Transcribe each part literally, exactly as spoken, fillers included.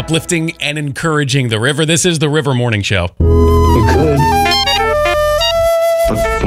uplifting and encouraging the river. This is the River Morning Show. You could. But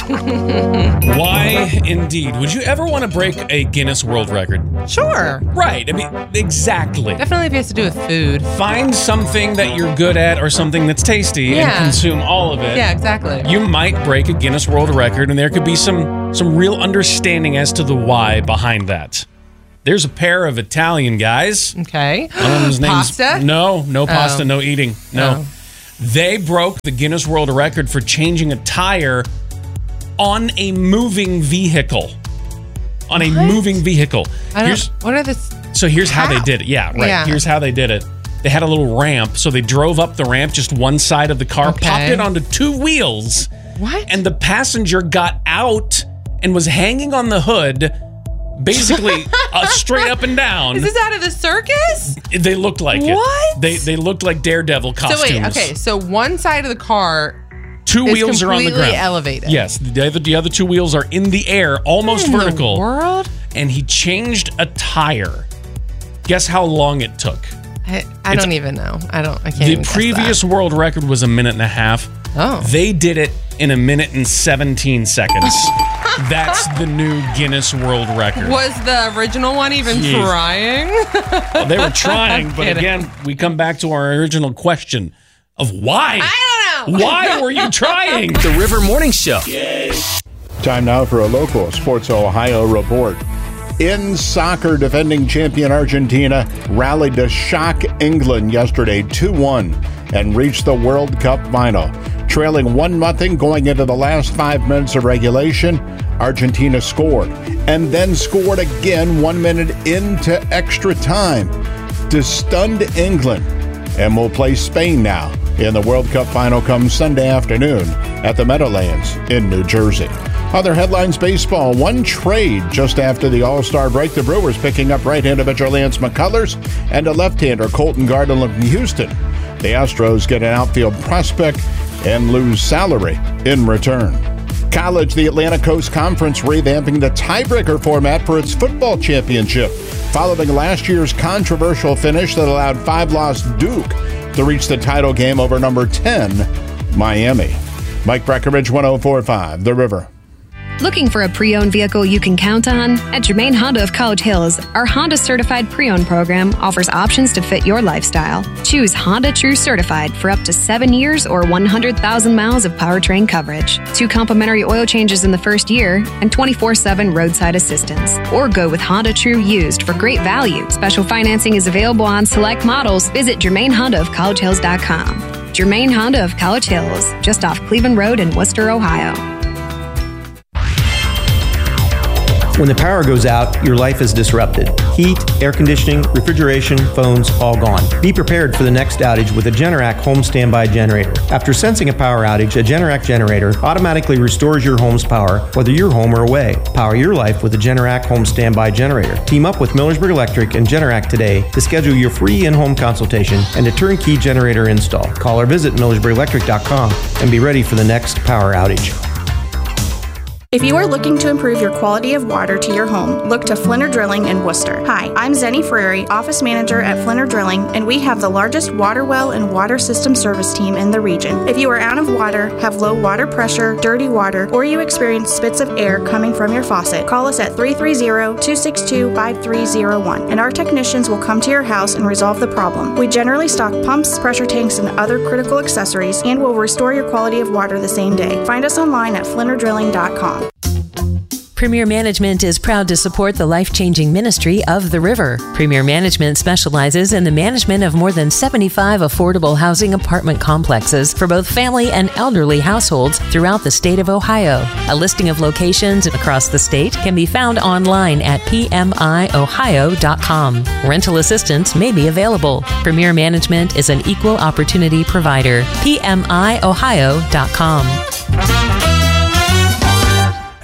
why? Why, indeed. Would you ever want to break a Guinness World Record? Sure. Right. I mean, exactly. Definitely if it has to do with food. Find something that you're good at or something that's tasty Yeah. and consume all of it. Yeah, exactly. You might break a Guinness World Record, and there could be some, some real understanding as to the why behind that. There's a pair of Italian guys. Okay. One of them's name's- Pasta? No, no pasta, Oh. no eating. No. Oh. They broke the Guinness World Record for changing a tire on a moving vehicle. On a What? moving vehicle. I don't, Here's, what are this? so here's how, How? they did it. Yeah, right. Yeah. Here's how they did it. They had a little ramp, so they drove up the ramp, just one side of the car, Okay. popped it onto two wheels, What? and the passenger got out and was hanging on the hood, basically uh, straight up and down. Is this out of the circus? They looked like it. What? They they looked like Daredevil costumes. So wait, okay. So one side of the car Two is wheels are on the completely ground. elevated. Yes, the other, the other two wheels are in the air, almost In the vertical. world? And he changed a tire. Guess how long it took? I, I It's- don't even know. I don't. I can't. The even guess previous that. world record was a minute and a half. Oh. They did it in a minute and seventeen seconds. That's the new Guinness World Record. Was the original one even Jeez. trying? Well, they were trying, but Kidding. again, we come back to our original question of why. I don't know. Why were you trying? The River Morning Show. Time now for a local Sports Ohio report. In soccer, defending champion Argentina rallied to shock England yesterday two one and reached the World Cup final. Trailing one nothing going into the last five minutes of regulation, Argentina scored and then scored again one minute into extra time to stun England, and will play Spain now in the World Cup final come Sunday afternoon at the Meadowlands in New Jersey. Other headlines: baseball, one trade just after the All-Star break. The Brewers picking up right-hander pitcher Lance McCullers and a left-hander Colton Gardner from Houston. The Astros get an outfield prospect and lose salary in return. College, the Atlantic Coast Conference revamping the tiebreaker format for its football championship, following last year's controversial finish that allowed five-loss Duke to reach the title game over number ten, Miami. Mike Breckenridge, one oh four point five, The River. Looking for a pre-owned vehicle you can count on? At Germain Honda of College Hills, our Honda Certified Pre-Owned program offers options to fit your lifestyle. Choose Honda True Certified for up to seven years or one hundred thousand miles of powertrain coverage, two complimentary oil changes in the first year, and twenty-four seven roadside assistance. Or go with Honda True Used for great value. Special financing is available on select models. Visit Germain Honda of College Hills dot com. Germain Honda of College Hills, just off Cleveland Road in Worcester, Ohio. When the power goes out, your life is disrupted. Heat, air conditioning, refrigeration, phones, all gone. Be prepared for the next outage with a Generac home standby generator. After sensing a power outage, a Generac generator automatically restores your home's power, whether you're home or away. Power your life with a Generac home standby generator. Team up with Millersburg Electric and Generac today to schedule your free in-home consultation and a turnkey generator install. Call or visit Millersburg Electric dot com and be ready for the next power outage. If you are looking to improve your quality of water to your home, look to Flinner Drilling in Worcester. Hi, I'm Zenny Frary, Office Manager at Flinner Drilling, and we have the largest water well and water system service team in the region. If you are out of water, have low water pressure, dirty water, or you experience spits of air coming from your faucet, call us at three three zero, two six two, five three zero one, and our technicians will come to your house and resolve the problem. We generally stock pumps, pressure tanks, and other critical accessories, and will restore your quality of water the same day. Find us online at flinner drilling dot com. Premier Management is proud to support the life-changing ministry of the River. Premier Management specializes in the management of more than seventy-five affordable housing apartment complexes for both family and elderly households throughout the state of Ohio. A listing of locations across the state can be found online at p m i ohio dot com. Rental assistance may be available. Premier Management is an equal opportunity provider. p m i ohio dot com.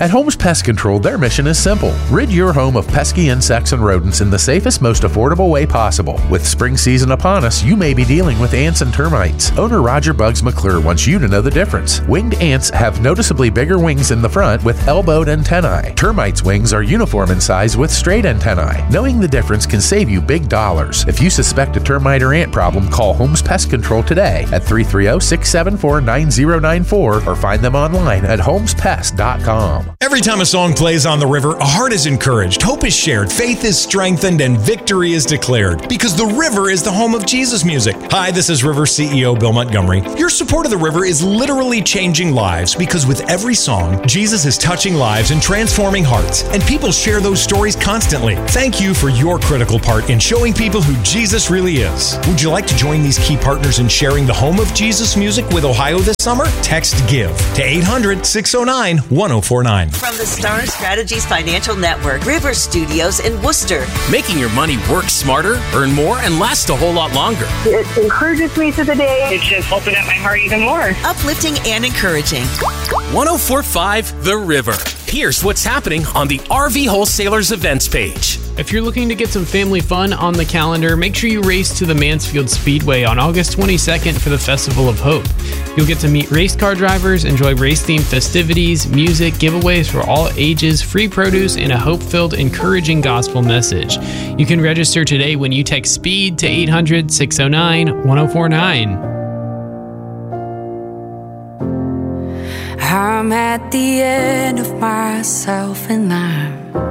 At Holmes Pest Control, their mission is simple. Rid your home of pesky insects and rodents in the safest, most affordable way possible. With spring season upon us, you may be dealing with ants and termites. Owner Roger Bugs McClure wants you to know the difference. Winged ants have noticeably bigger wings in the front with elbowed antennae. Termites' wings are uniform in size with straight antennae. Knowing the difference can save you big dollars. If you suspect a termite or ant problem, call Holmes Pest Control today at three three zero, six seven four, nine zero nine four or find them online at holmes pest dot com. Every time a song plays on the river, a heart is encouraged, hope is shared, faith is strengthened, and victory is declared. Because the river is the home of Jesus music. Hi, this is River C E O Bill Montgomery. Your support of the river is literally changing lives because with every song, Jesus is touching lives and transforming hearts. And people share those stories constantly. Thank you for your critical part in showing people who Jesus really is. Would you like to join these key partners in sharing the home of Jesus music with Ohio this summer? Text GIVE to eight hundred, six oh nine, one oh four nine. From the Star Strategies Financial Network, River Studios in Worcester. Making your money work smarter, earn more, and last a whole lot longer. It encourages me to the day. It's just opened up my heart even more. Uplifting and encouraging. one oh four point five The River. Here's what's happening on the R V Wholesalers events page. If you're looking to get some family fun on the calendar, make sure you race to the Mansfield Speedway on August twenty-second for the Festival of Hope. You'll get to meet race car drivers, enjoy race-themed festivities, music, giveaways for all ages, free produce, and a hope-filled, encouraging gospel message. You can register today when you text SPEED to eight hundred, six oh nine, one oh four nine. I'm at the end of myself and life.